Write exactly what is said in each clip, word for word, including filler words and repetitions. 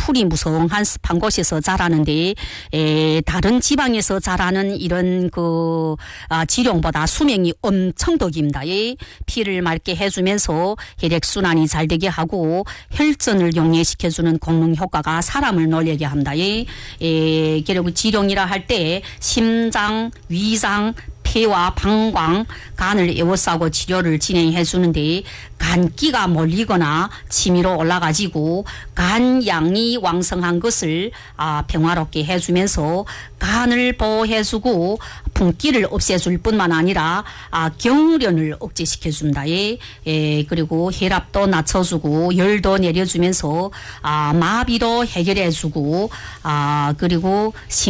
풀이 무성한 습한 곳에서 자라는데 에, 다른 지방에서 자라는 이런 그 아, 지룡보다 수명이 엄청 더 깁니다. 예. 피를 맑게 해주면서 혈액순환이 잘 되게 하고 혈전을 용해시켜주는 공능 효과가 사람을 놀라게 합니다. 예. 에, 결국 지룡이라 할 때 심장, 위장, 폐와 방광, 간을 에워싸고 치료를 진행해 주는데 간기가 몰리거나 치미로 올라가지고 간 양이 왕성한 것을 아, 평화롭게 해주면서 간을 보호해주고 분기를 없애줄 뿐만 아니라 아, 경련을 억제시켜준다. 예. 예, 그리고 혈압도 낮춰주고 열도 내려주면서 아, 마비도 해결해주고 아, 그리고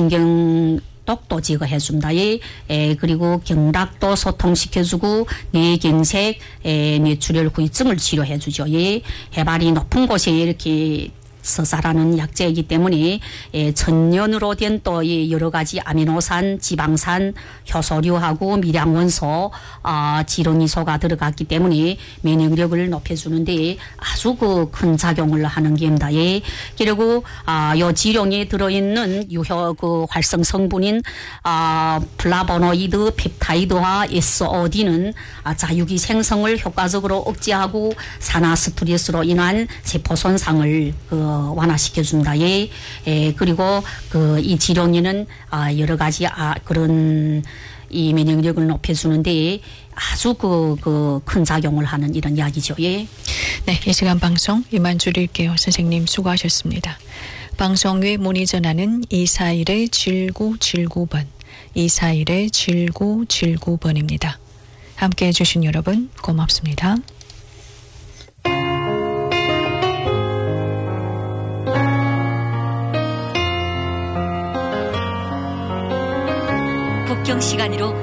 신경 독도 제거해줍니다. 예. 에, 그리고 경락도 소통시켜주고 뇌경색, 에, 뇌출혈 후유증을 치료해주죠. 예. 해발이 높은 곳에 이렇게 서자라는 약재이기 때문에 예, 천연으로 된 또 여러 가지 아미노산, 지방산, 효소류하고 미량원소, 아, 지렁이소가 들어갔기 때문에 면역력을 높여주는데 아주 그 큰 작용을 하는 게입니다. 예. 그리고 아, 요 지룡에 들어있는 유효 그 활성 성분인 아, 플라보노이드, 펩타이드와 에스오디는 아, 자유기 생성을 효과적으로 억제하고 산화 스트레스로 인한 세포 손상을 그 완화시켜준다. 예. 예, 그리고 그 이 지룡이는 아, 여러 가지 아, 그런 이 면역력을 높여주는데 아주 그, 그 큰 작용을 하는 이런 이야기죠. 예. 네, 이 시간 방송 이만 줄일게요. 선생님 수고하셨습니다. 방송 외 문의 전화는 이사일 칠구칠구 번, 이사일 칠구칠구 번입니다. 함께해 주신 여러분 고맙습니다. 국경 시간으로